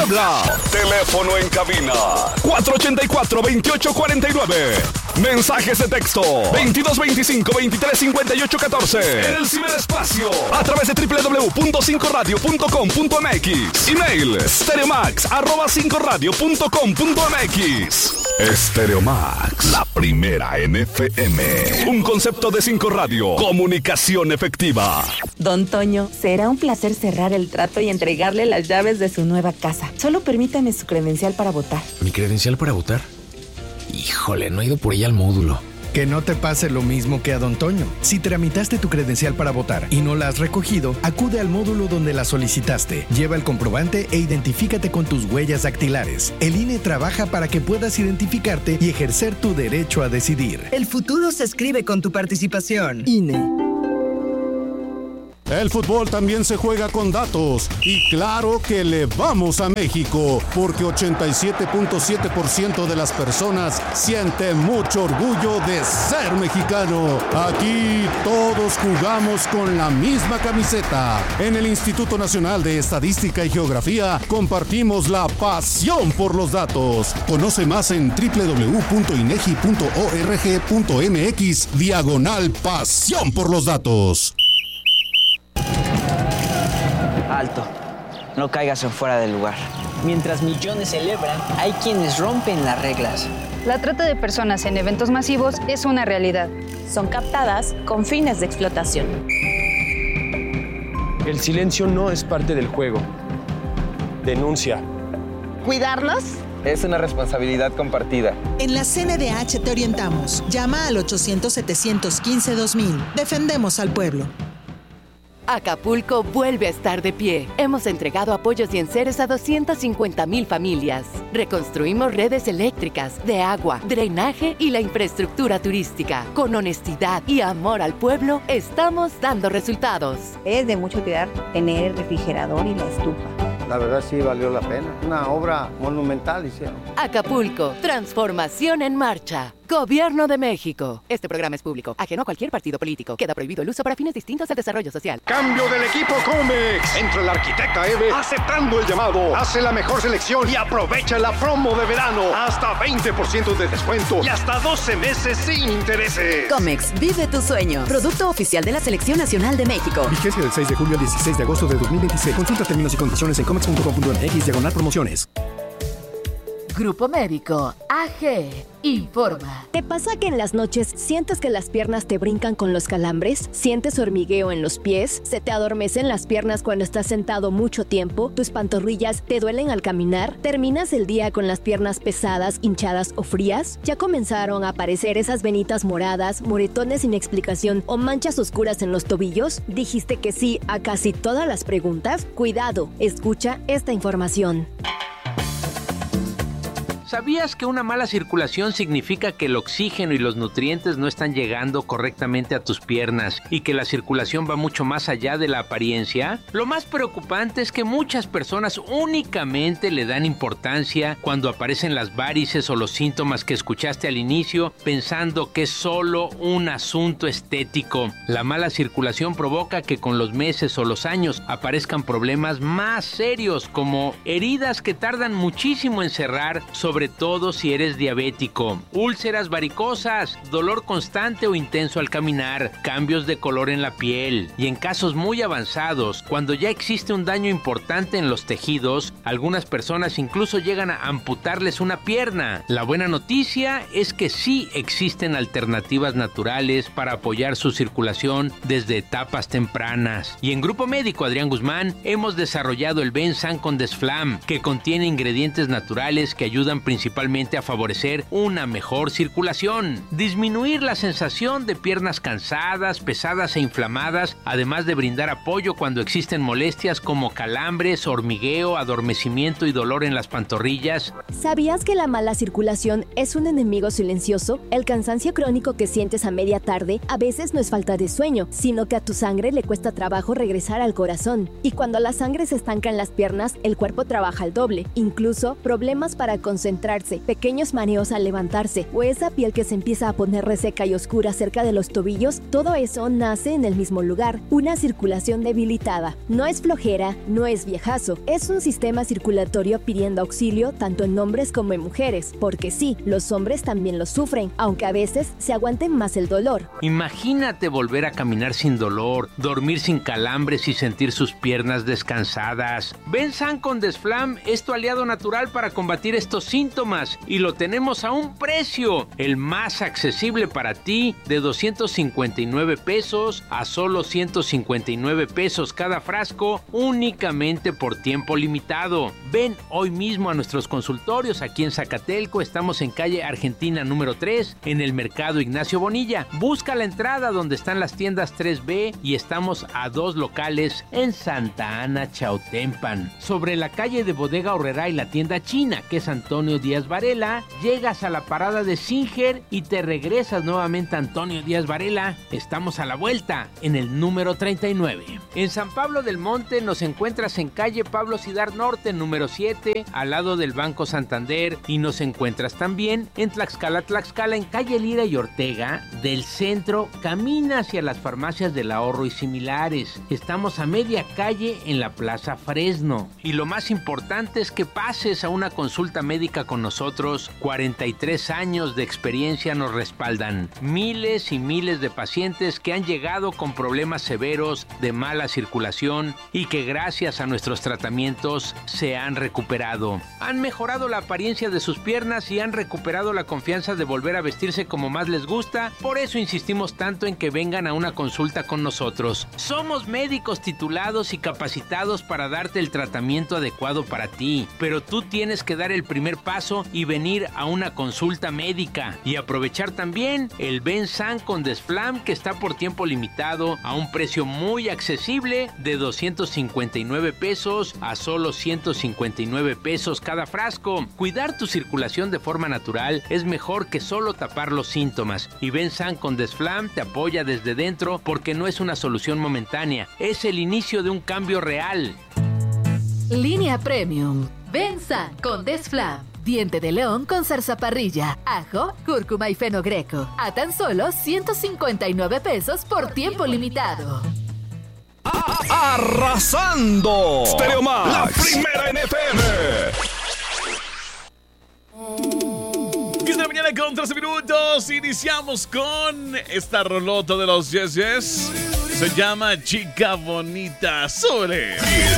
WhatsApp. Teléfono en cabina 484-2849. Mensajes de texto 2225-2358-14. En el ciberespacio a través de www.5radio.com.mx. Email stereomax@5radio.com.mx. Stereomax, la primera en FM. Un concepto de 5 Radio. Comunicación efectiva. Don Toño, será un placer cerrar el trato y entregarle las llaves de su nueva casa. Solo permítame su credencial para votar. ¿Mi credencial para votar? Híjole, no he ido por ella al módulo. Que no te pase lo mismo que a Don Toño. Si tramitaste tu credencial para votar y no la has recogido, acude al módulo donde la solicitaste. Lleva el comprobante e identifícate con tus huellas dactilares. El INE trabaja para que puedas identificarte y ejercer tu derecho a decidir. El futuro se escribe con tu participación. INE. El fútbol también se juega con datos y claro que le vamos a México porque 87.7% de las personas sienten mucho orgullo de ser mexicano. Aquí todos jugamos con la misma camiseta. En el Instituto Nacional de Estadística y Geografía compartimos la pasión por los datos. Conoce más en www.inegi.org.mx/pasión por los datos. Alto, no caigas en fuera del lugar. Mientras millones celebran, hay quienes rompen las reglas. La trata de personas en eventos masivos es una realidad. Son captadas con fines de explotación. El silencio no es parte del juego. Denuncia. ¿Cuidarlos? Es una responsabilidad compartida. En la CNDH te orientamos. Llama al 800-715-2000. Defendemos al pueblo. Acapulco vuelve a estar de pie. Hemos entregado apoyos y enseres a 250,000 familias. Reconstruimos redes eléctricas, de agua, drenaje y la infraestructura turística. Con honestidad y amor al pueblo, estamos dando resultados. Es de mucho cuidar tener el refrigerador y la estufa. La verdad sí valió la pena. Una obra monumental hicieron. Acapulco, transformación en marcha. Gobierno de México. Este programa es público, ajeno a cualquier partido político. Queda prohibido el uso para fines distintos del desarrollo social. Cambio del equipo Comex. Entra la arquitecta Eve aceptando el llamado. Hace la mejor selección y aprovecha la promo de verano. Hasta 20% de descuento y hasta 12 meses sin intereses. Comex, vive tu sueño. Producto oficial de la Selección Nacional de México. Vigencia del 6 de julio al 16 de agosto de 2026. Consulta términos y condiciones en comex.com.mx/promociones. Grupo Médico AG informa. ¿Te pasa que en las noches sientes que las piernas te brincan con los calambres? ¿Sientes hormigueo en los pies? ¿Se te adormecen las piernas cuando estás sentado mucho tiempo? ¿Tus pantorrillas te duelen al caminar? ¿Terminas el día con las piernas pesadas, hinchadas o frías? ¿Ya comenzaron a aparecer esas venitas moradas, moretones sin explicación o manchas oscuras en los tobillos? ¿Dijiste que sí a casi todas las preguntas? Cuidado, escucha esta información. ¿Sabías que una mala circulación significa que el oxígeno y los nutrientes no están llegando correctamente a tus piernas y que la circulación va mucho más allá de la apariencia? Lo más preocupante es que muchas personas únicamente le dan importancia cuando aparecen las varices o los síntomas que escuchaste al inicio, pensando que es solo un asunto estético. La mala circulación provoca que con los meses o los años aparezcan problemas más serios, como heridas que tardan muchísimo en cerrar, sobre todo si eres diabético, úlceras varicosas, dolor constante o intenso al caminar, cambios de color en la piel y en casos muy avanzados, cuando ya existe un daño importante en los tejidos, algunas personas incluso llegan a amputarles una pierna. La buena noticia es que sí existen alternativas naturales para apoyar su circulación desde etapas tempranas. Y en Grupo Médico Adrián Guzmán hemos desarrollado el Bensan con Desflam, que contiene ingredientes naturales que ayudan principalmente a favorecer una mejor circulación, disminuir la sensación de piernas cansadas, pesadas e inflamadas, además de brindar apoyo cuando existen molestias como calambres, hormigueo, adormecimiento y dolor en las pantorrillas. ¿Sabías que la mala circulación es un enemigo silencioso? El cansancio crónico que sientes a media tarde a veces no es falta de sueño, sino que a tu sangre le cuesta trabajo regresar al corazón. Y cuando la sangre se estanca en las piernas, el cuerpo trabaja al doble. Incluso problemas para concentrarse concentrarse, pequeños mareos al levantarse o esa piel que se empieza a poner reseca y oscura cerca de los tobillos, todo eso nace en el mismo lugar, una circulación debilitada. No es flojera, no es viejazo, es un sistema circulatorio pidiendo auxilio tanto en hombres como en mujeres, porque sí, los hombres también lo sufren, aunque a veces se aguanten más el dolor. Imagínate volver a caminar sin dolor, dormir sin calambres y sentir sus piernas descansadas. Bensan con Desflam es tu aliado natural para combatir estos síntomas y lo tenemos a un precio, el más accesible para ti, de 259 pesos a solo 159 pesos cada frasco, únicamente por tiempo limitado. Ven hoy mismo a nuestros consultorios aquí en Zacatelco, estamos en calle Argentina número 3, en el Mercado Ignacio Bonilla. Busca la entrada donde están las tiendas 3B y estamos a 2 locales en Santa Ana, Chautempan. Sobre la calle de Bodega Aurrerá y la tienda china, que es Antonio Díaz Varela, llegas a la parada de Singer y te regresas nuevamente a Antonio Díaz Varela. Estamos a la vuelta, en el número 39. En San Pablo del Monte nos encuentras en calle Pablo Cidar Norte, número 7, al lado del Banco Santander, y nos encuentras también en Tlaxcala, en calle Lira y Ortega, del centro, camina hacia las farmacias del Ahorro y similares. Estamos a media calle en la Plaza Fresno. Y lo más importante es que pases a una consulta médica con nosotros. 43 años de experiencia nos respaldan. Miles y miles de pacientes que han llegado con problemas severos de mala circulación y que gracias a nuestros tratamientos se han recuperado. Han mejorado la apariencia de sus piernas y han recuperado la confianza de volver a vestirse como más les gusta. Por eso insistimos tanto en que vengan a una consulta con nosotros. Somos médicos titulados y capacitados para darte el tratamiento adecuado para ti, pero tú tienes que dar el primer paso y venir a una consulta médica y aprovechar también el Bensan con Desflam, que está por tiempo limitado a un precio muy accesible de 259 pesos a solo 159 pesos cada frasco. Cuidar tu circulación de forma natural es mejor que solo tapar los síntomas, y Bensan con Desflam te apoya desde dentro porque no es una solución momentánea, es el inicio de un cambio real. Línea Premium. Bensan con Desflam. Diente de león con zarzaparrilla, ajo, cúrcuma y fenogreco. A tan solo 159 pesos por tiempo limitado. ¡Arrasando! Stereo Max, la primera en FM. 10 de la mañana con 13 minutos. Iniciamos con esta rolota de los Yes Yes. Se llama Chica Bonita. ¡Súbele!